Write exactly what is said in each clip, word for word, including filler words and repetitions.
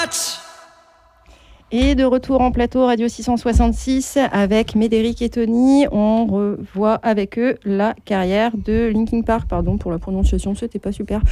Et de retour en plateau Radio six cent soixante-six avec Médéric et Tony. On revoit avec eux la carrière de Linkin Park. Pardon pour la prononciation, c'était pas super.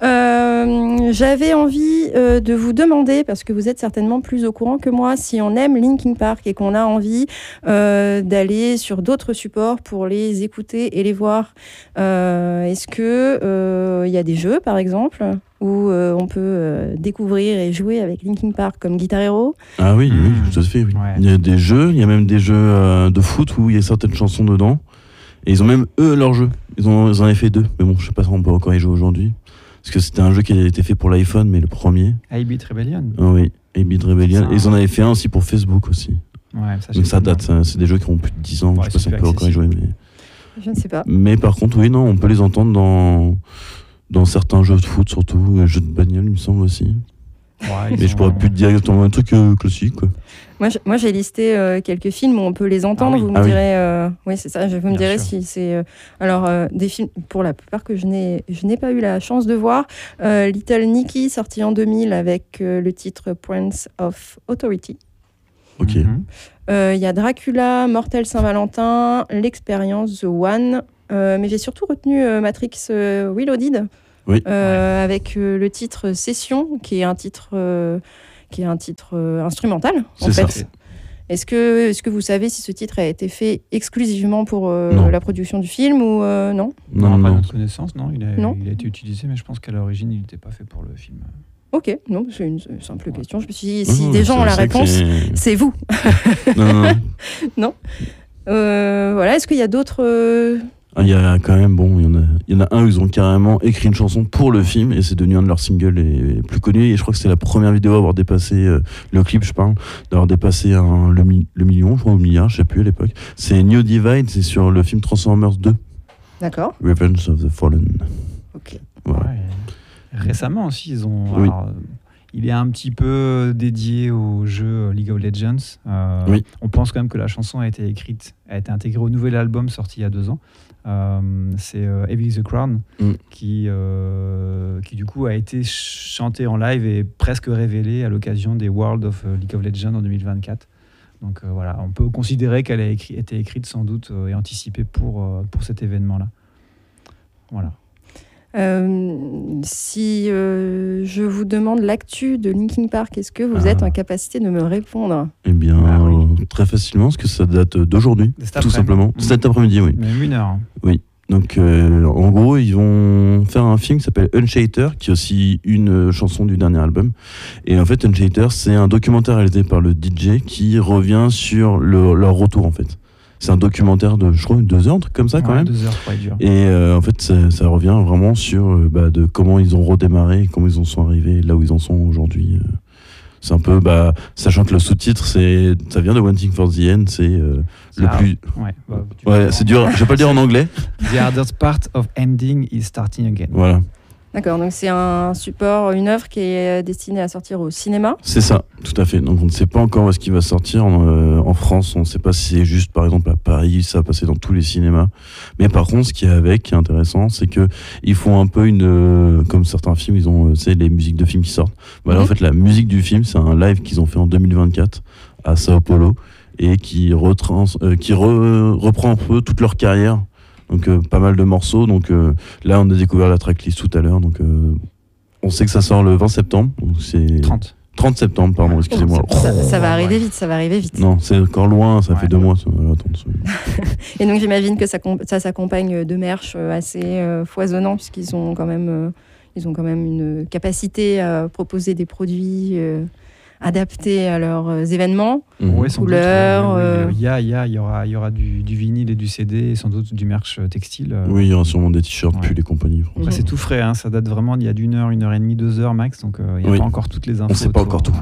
Euh, j'avais envie euh, de vous demander, parce que vous êtes certainement plus au courant que moi, si on aime Linkin Park et qu'on a envie euh, d'aller sur d'autres supports pour les écouter et les voir. Euh, est-ce que il y a des jeux, par exemple, où euh, on peut euh, découvrir et jouer avec Linkin Park comme Guitar Hero? Ah oui, oui, tout à fait. Oui. Ouais. Il y a des jeux, il y a même des jeux euh, de foot où il y a certaines chansons dedans. Et ils ont même, eux, leurs jeux. Ils, ont, ils en avaient fait deux. Mais bon, je sais pas si on peut encore y jouer aujourd'hui. Parce que c'était un jeu qui a été fait pour l'iPhone, mais le premier. eight bit Rebellion. Ah oui, eight bit Rebellion. Et ils en avaient fait un aussi pour Facebook aussi. Ouais, ça, donc ça date, ça, c'est des jeux qui ont plus de dix ans. Ouais, je sais pas si on peut encore y jouer. Mais... Je ne sais pas. Mais par contre, oui, non, on peut les entendre dans... dans certains jeux de foot, surtout, et jeux de bagnole, il me semble aussi. Ouais, mais je pourrais plus te dire exactement un truc euh, classique, quoi. Moi, je, moi, j'ai listé euh, quelques films où on peut les entendre. Ah oui. Vous me ah direz, oui. Euh, oui, c'est ça. Vous me Bien direz sûr. Si c'est. Euh, alors, euh, des films, pour la plupart que je n'ai, je n'ai pas eu la chance de voir. Euh, Little Nicky, sorti en deux mille avec euh, le titre Prince of Authority. Ok. Il mm-hmm. euh, y a Dracula, Mortel Saint-Valentin, L'Expérience, The One. Euh, mais j'ai surtout retenu euh, Matrix euh, Reloaded. Oui. Euh, ouais. Avec euh, le titre Session, qui est un titre, euh, qui est un titre euh, instrumental, en C'est fait. Ça. Est-ce que, est-ce que vous savez si ce titre a été fait exclusivement pour euh, la production du film ou euh, non? Non, non, pas à notre connaissance, non. Il a, non. il a été utilisé, mais je pense qu'à l'origine, il n'était pas fait pour le film. Ok, non, c'est une simple ouais. question. Je me suis dit, si mmh, des gens ont la réponse, c'est... c'est vous. non, non. non. Euh, voilà, est-ce qu'il y a d'autres... Euh... Il y a quand même, bon, il y en a, il y en a un où ils ont carrément écrit une chanson pour le film et c'est devenu un de leurs singles les plus connus. Et je crois que c'est la première vidéo à avoir dépassé, euh, le clip, je parle, d'avoir dépassé un, le, mi- le million, je crois, ou le milliard, je sais plus à l'époque. C'est New Divide, c'est sur le film Transformers deux. D'accord. Revenge of the Fallen. Ok. Voilà. Ouais. Récemment aussi, ils ont. Oui. Alors, il est un petit peu dédié au jeu League of Legends. Euh, oui. On pense quand même que la chanson a été écrite, a été intégrée au nouvel album sorti il y a deux ans. Euh, c'est euh, Heavy the Crown mm. qui, euh, qui du coup a été chanté en live et presque révélé à l'occasion des World of League of Legends en deux mille vingt-quatre. Donc euh, voilà, on peut considérer qu'elle a écrit, été écrite sans doute euh, et anticipée pour, euh, pour cet événement-là. Voilà. Euh, si euh, je vous demande l'actu de Linkin Park, est-ce que vous ah. êtes en capacité de me répondre? Eh bien, ah, oui. très facilement, parce que ça date d'aujourd'hui, tout simplement. Mmh. Cet après-midi, oui. Même une heure. Oui. Donc, euh, en gros, ils vont faire un film qui s'appelle Unshater, qui est aussi une chanson du dernier album. Et en fait, Unshater, c'est un documentaire réalisé par le D J qui revient sur le, leur retour, en fait. C'est un documentaire de, je crois, deux heures, un truc comme ça, quand ouais, même. Deux heures, ouais, dur. Et euh, en fait, ça, ça revient vraiment sur euh, bah, de comment ils ont redémarré, comment ils en sont arrivés, là où ils en sont aujourd'hui. Euh, c'est un peu, bah, sachant que le sous-titre, c'est, ça vient de Waiting for the End, c'est euh, le ah, plus. Ouais, bah, ouais c'est dur. Je vais pas le dire en anglais. The hardest part of ending is starting again. Voilà. D'accord, donc c'est un support, une œuvre qui est destinée à sortir au cinéma. C'est ça, tout à fait. Donc on ne sait pas encore où est-ce qu'il va sortir. En, euh, en France, on ne sait pas si c'est juste, par exemple, à Paris, ça va passer dans tous les cinémas. Mais par contre, ce qui est avec, qui est intéressant, c'est qu'ils font un peu une... Euh, comme certains films, ils ont, c'est les musiques de films qui sortent. Voilà, mmh. En fait, la musique du film, c'est un live qu'ils ont fait en deux mille vingt-quatre à Sao Paulo et qui, retrans, euh, qui re, reprend un peu toute leur carrière. Donc euh, pas mal de morceaux, donc euh, là on a découvert la tracklist tout à l'heure, donc euh, on sait que ça sort le vingt septembre, donc c'est trente trente septembre, pardon, excusez-moi. Oh, ça, ça va arriver vite, ça va arriver vite. Non, c'est encore loin, ça ouais. fait deux mois. Ça, et donc j'imagine que ça, ça s'accompagne de merch assez euh, foisonnants, puisqu'ils ont quand même, euh, ils ont quand même une capacité à proposer des produits euh, adaptés à leurs euh, événements, mmh. ouais, couleurs. Il euh... y, a, il y, a, il y aura, il y aura du, du vinyle et du C D, et sans doute du merch textile. Euh... Oui, il y aura sûrement des t-shirts, ouais. puis les compagnies. Après, c'est tout frais, hein, ça date vraiment d'il y a d'une heure, une heure et demie, deux heures max, donc euh, il n'y a oui. pas encore toutes les infos. On ne sait pas autour, encore tout.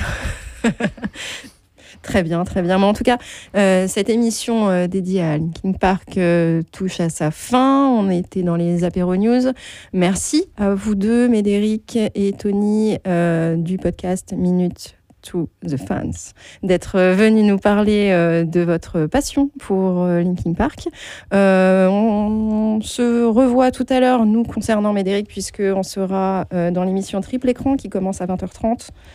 Très bien, très bien. Mais en tout cas, euh, cette émission euh, dédiée à Linkin Park euh, touche à sa fin. On était dans les Apéro News. Merci à vous deux, Médéric et Tony, euh, du podcast Minute to the Fans, d'être venus nous parler euh, de votre passion pour euh, Linkin Park. Euh, on, on se revoit tout à l'heure, nous, concernant Médéric, puisqu'on sera euh, dans l'émission Triple Écran qui commence à vingt heures trente.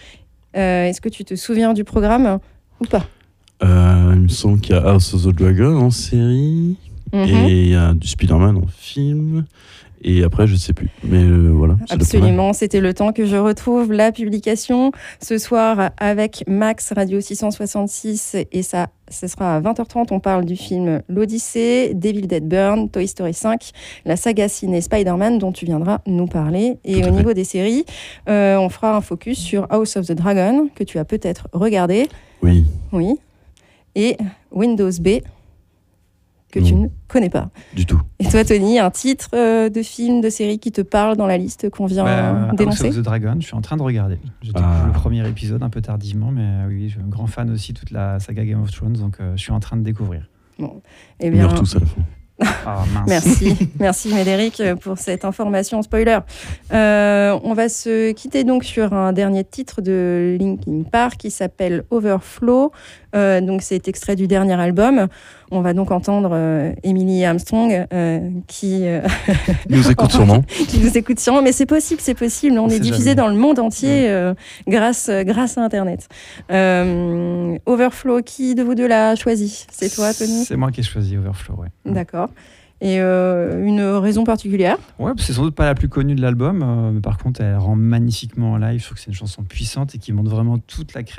Euh, est-ce que tu te souviens du programme ou pas? Euh, il me semble qu'il y a House of the Dragon en série, Mhm. et il y a du Spider-Man en film, et après, je sais plus. Mais euh, voilà. c'est le Absolument, c'était le temps que je retrouve la publication ce soir avec Max Radio six cent soixante-six et ça, ce sera à vingt heures trente. On parle du film L'Odyssée, Devil Dead Burn, Toy Story cinq, la saga ciné Spider-Man dont tu viendras nous parler. Et Tout à au fait. niveau des séries, euh, on fera un focus sur House of the Dragon que tu as peut-être regardé, Oui. oui, et Windows B que Non. tu ne connais pas. Du tout. Et toi, Tony, un titre euh, de film, de série qui te parle dans la liste qu'on vient Bah, House d'énoncer? of the Dragon, je suis en train de regarder. J'ai Ah. découvert le premier épisode un peu tardivement, mais euh, oui, je suis un grand fan aussi de toute la saga Game of Thrones, donc euh, je suis en train de découvrir. Bon, eh On bien, meurt tous à la fin. Ah mince. merci, merci Médéric pour cette information spoiler. Euh, on va se quitter donc sur un dernier titre de Linkin Park qui s'appelle Overflow. Euh, donc c'est extrait du dernier album. On va donc entendre euh, Emily Armstrong euh, qui, euh, Il nous écoute sûrement. qui nous écoute sûrement, mais c'est possible, c'est possible. On, On est sait diffusé jamais. dans le monde entier euh, grâce, grâce à Internet. Euh, Overflow, qui de vous deux l'a choisi? C'est toi, Tony? C'est moi qui ai choisi Overflow, ouais. D'accord. Et euh, une raison particulière? Ouais, c'est sans doute pas la plus connue de l'album, euh, mais par contre, elle rend magnifiquement en live. Je trouve que c'est une chanson puissante et qui montre vraiment toute la créativité